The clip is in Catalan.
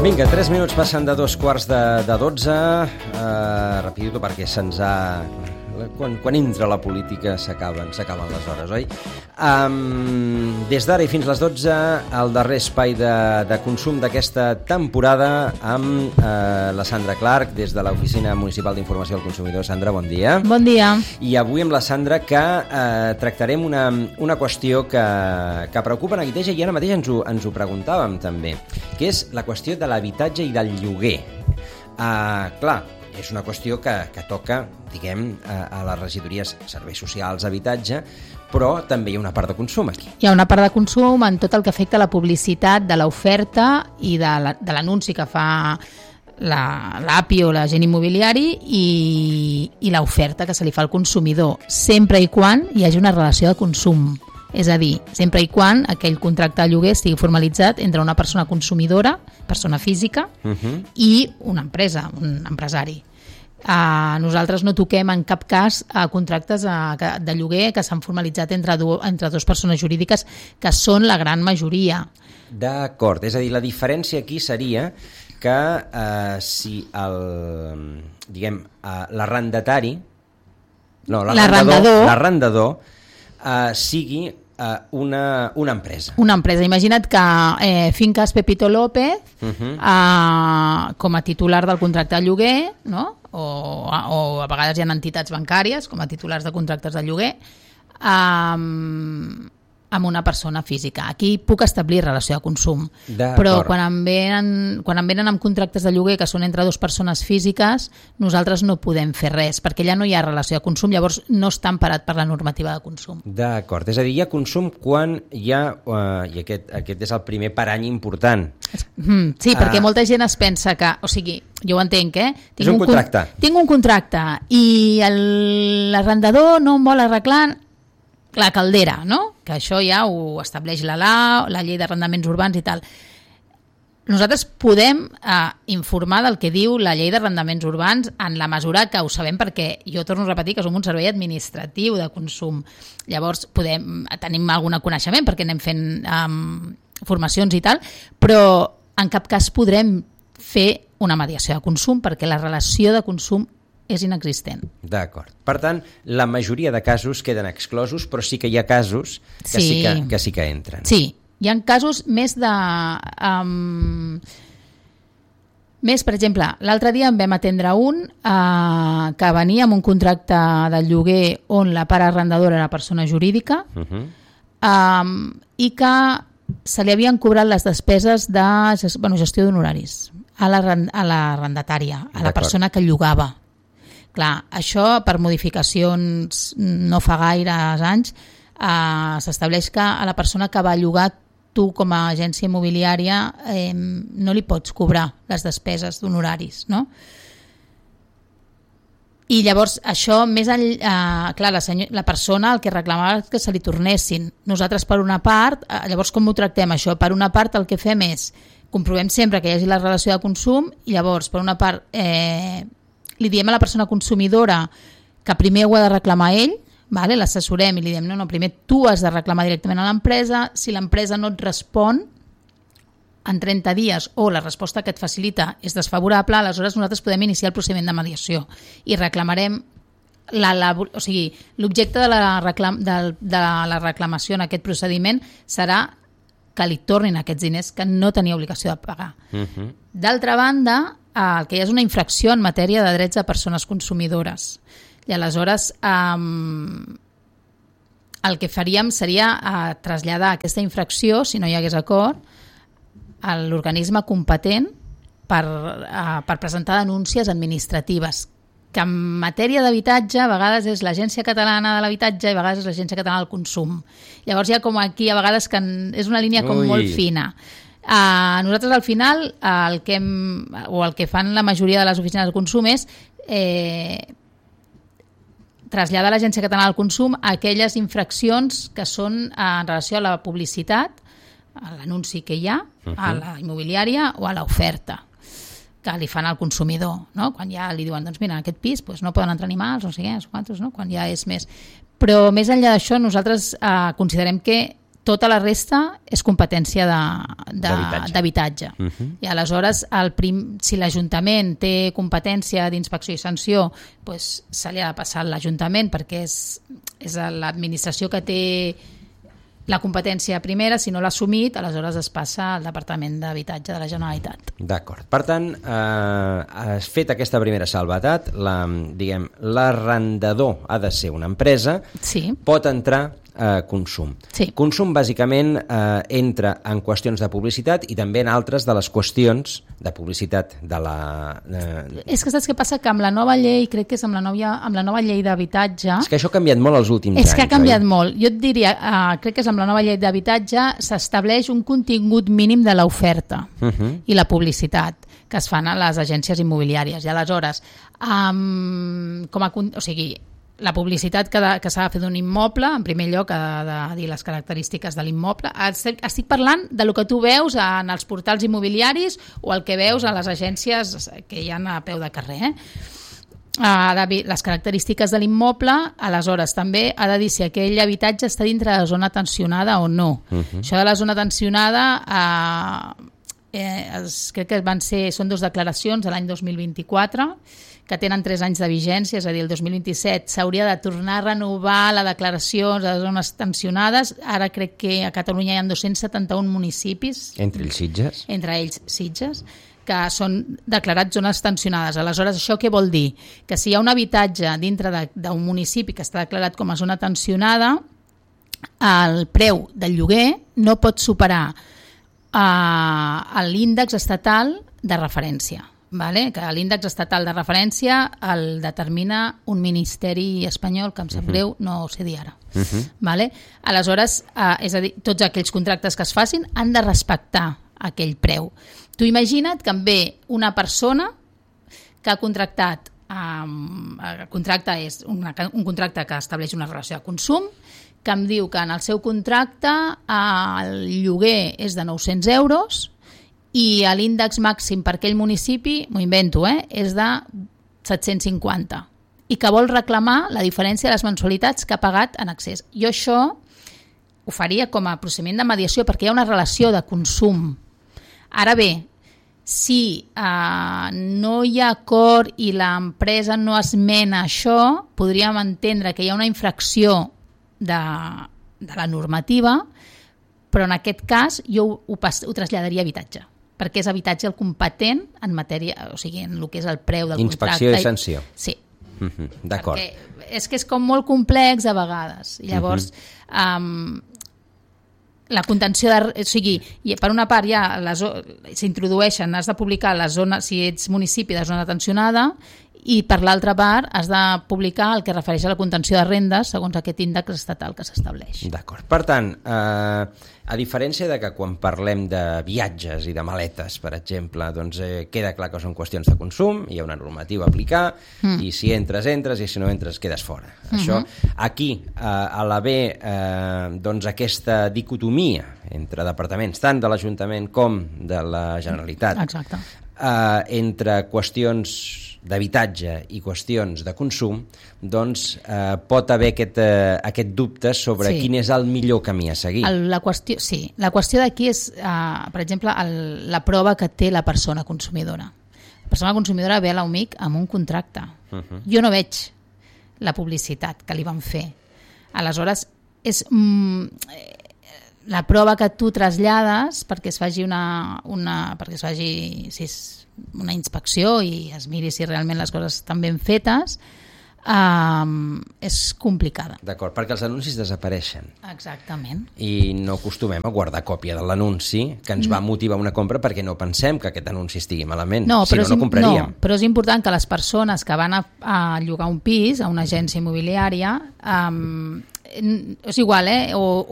Vinga, 3 minuts passen de 2:15 de 12. Rapidito, perquè se'ns ha... Quan entra la política s'acaben les hores, oi? Des d'ara i fins les 12, el darrer espai de consum d'aquesta temporada amb la Sandra Clark, des de l'Oficina Municipal d'Informació al Consumidor. Sandra, bon dia. Bon dia. I avui amb la Sandra que tractarem una qüestió que preocupa Neguiteja, i ara mateix ens ho preguntàvem també, que és la qüestió de l'habitatge i del lloguer. Clar, és una qüestió que toca, diguem, a les regidories serveis socials, habitatge, però també hi ha una part de consum aquí. Hi ha una part de consum en tot el que afecta la publicitat de l'oferta i de l'anunci que fa l'API o l'agent immobiliari i l'oferta que se li fa al consumidor, sempre i quan hi hagi una relació de consum. És a dir, sempre i quan aquell contracte de lloguer estigui formalitzat entre una persona consumidora, persona física, i una empresa, un empresari. Nosaltres no toquem en cap cas contractes de lloguer que s'han formalitzat entre dues persones jurídiques, que són la gran majoria. D'acord, és a dir, la diferència aquí seria que si l'arrendatari, no, l'arrendador sigui una empresa. Una empresa. Imagina't que Fincas Pepito López, com a titular del contracte de lloguer, no? o a vegades hi ha entitats bancàries com a titulars de contractes de lloguer, amb una persona física. Aquí puc establir relació de consum. Però quan em venen amb contractes de lloguer que són entre dues persones físiques, nosaltres no podem fer res, perquè ja no hi ha relació de consum, llavors no està emparat per la normativa de consum. D'acord, és a dir, hi ha consum quan hi ha, i aquest és el primer parany important. Sí, perquè molta gent es pensa que, o sigui, jo ho entenc, és un contracte. Tinc un contracte i l'arrendador no em vol arreglar la caldera, no? Que això ja ho estableix la llei d'arrendaments urbans i tal. Nosaltres podem informar del que diu la llei d'arrendaments urbans en la mesura que ho sabem, perquè jo torno a repetir que som un servei administratiu de consum. Llavors tenim algun coneixement perquè anem fent formacions i tal, però en cap cas podrem fer una mediació de consum perquè la relació de consum és inexistent. D'acord. Per tant, la majoria de casos queden exclosos, però sí que hi ha casos que sí que entren. Sí, hi ha casos més de... per exemple, l'altre dia en vam atendre un que venia amb un contracte de lloguer on la part arrendadora era persona jurídica i que se li havien cobrat les despeses de gestió d'honoraris a l'arrendatària, a la persona que llogava. Clar, això per modificacions no fa gaires anys s'estableix que a la persona que va llogar tu com a agència immobiliària no li pots cobrar les despeses d'honoraris, no? I llavors això, més clar, la persona el que reclamava és que se li tornessin. Nosaltres per una part, llavors com ho tractem això? Per una part el que fem és comprovem sempre que hi hagi la relació de consum i llavors per una part li diem a la persona consumidora que primer ho ha de reclamar ell, l'assessorem i li diem no, primer tu has de reclamar directament a l'empresa, si l'empresa no et respon en 30 dies o la resposta que et facilita és desfavorable, aleshores nosaltres podem iniciar el procediment de mediació i reclamarem l'objecte de la reclamació en aquest procediment serà que li tornin aquests diners que no tenia obligació de pagar. D'altra banda, el que hi ha és una infracció en matèria de drets de persones consumidores. I aleshores el que faríem seria traslladar aquesta infracció, si no hi hagués acord, a l'organisme competent per presentar denúncies administratives, que en matèria d'habitatge a vegades és l'Agència Catalana de l'Habitatge i a vegades és l'Agència Catalana del Consum. Llavors hi ha com aquí a vegades que és una línia com molt fina. Nosaltres al final el que fan la majoria de les oficines de consum és traslladar a l'Agència Catalana del Consum aquelles infraccions que són en relació a la publicitat, a l'anunci que hi ha, a la immobiliària o a l'oferta que li fan al consumidor, no? Quan ja li diuen, doncs mira, en aquest pis no poden entrar animals, no sé què, no? Quan ja és més. Però més enllà d'això, nosaltres considerem que tota la resta és competència d'habitatge. I aleshores, si l'Ajuntament té competència d'inspecció i sanció, doncs se li ha de passar a l'Ajuntament perquè és l'administració que té la competència primera. Si no l'ha assumit, aleshores es passa al Departament d'Habitatge de la Generalitat. D'acord. Per tant, has fet aquesta primera salvetat, l'arrendador ha de ser una empresa, pot entrar consum. Consum bàsicament entra en qüestions de publicitat i també en altres de les qüestions de publicitat de la... És que saps què passa? Que amb la nova llei, crec que és amb la nova llei d'habitatge... És que això ha canviat molt els últims anys. És que ha canviat molt. Jo et diria, crec que és amb la nova llei d'habitatge, s'estableix un contingut mínim de l'oferta i la publicitat que es fan a les agències immobiliàries. I aleshores, la publicitat que s'ha de fer d'un immoble, en primer lloc ha de dir les característiques de l'immoble. Estic parlant de lo que tu veus en els portals immobiliaris o el que veus a les agències que hi ha a peu de carrer. Les característiques de l'immoble, aleshores també ha de dir si aquell habitatge està dintre de la zona tensionada o no. Això de la zona tensionada crec que són 2 declaracions de l'any 2024 que tenen 3 anys de vigència, és a dir, el 2027 s'hauria de tornar a renovar la declaració de zones tensionades. Ara crec que a Catalunya hi ha 271 municipis. Entre ells Sitges. Entre ells Sitges, que són declarats zones tensionades. Aleshores, això què vol dir? Que si hi ha un habitatge dintre d'un municipi que està declarat com a zona tensionada, el preu del lloguer no pot superar l'índex estatal de referència. Que l'índex estatal de referència el determina un ministeri espanyol, que em sap greu, no ho sé dir ara. Aleshores, és a dir, tots aquells contractes que es facin han de respectar aquell preu. Tu imagina't que em ve una persona que ha contractat, el contracte és un contracte que estableix una relació de consum, que em diu que en el seu contracte el lloguer és de 900 euros i l'índex màxim per aquell municipi, m'ho invento, és de 750, i que vol reclamar la diferència de les mensualitats que ha pagat en excés. Jo això ho faria com a procediment de mediació perquè hi ha una relació de consum. Ara bé, si no hi ha acord i l'empresa no esmena això, podríem entendre que hi ha una infracció de la normativa, però en aquest cas jo ho traslladaria a habitatge, perquè és habitatge el competent en matèria, o sigui, en el que és el preu del contracte. Inspecció i sanció. Sí. D'acord. És que és com molt complex a vegades. Llavors, la contenció o sigui, per una part ja s'introdueixen, has de publicar la zona, si ets municipi de zona tensionada, i per l'altra part has de publicar el que refereix a la contenció de rendes segons aquest índex estatal que s'estableix. D'acord. Per tant, a diferència de que quan parlem de viatges i de maletes, per exemple, doncs queda clar que són qüestions de consum, hi ha una normativa a aplicar, i si entres, i si no entres, quedes fora. Això, aquí, a l'haver doncs aquesta dicotomia entre departaments, tant de l'Ajuntament com de la Generalitat, entre qüestions d'habitatge i qüestions de consum, doncs pot haver aquest dubte sobre quin és el millor camí a seguir. La qüestió d'aquí és, per exemple, la prova que té la persona consumidora. La persona consumidora ve a l'UMIC amb un contracte. Jo no veig la publicitat que li van fer. Aleshores, és la prova que tu trasllades perquè es faci una inspecció i es miri si realment les coses estan ben fetes, és complicada. D'acord, perquè els anuncis desapareixen. Exactament. I no acostumem a guardar còpia de l'anunci que ens va motivar una compra perquè no pensem que aquest anunci estigui malament, si no compraríem. No, però és important que les persones que van a llogar un pis a una agència immobiliària, és igual, o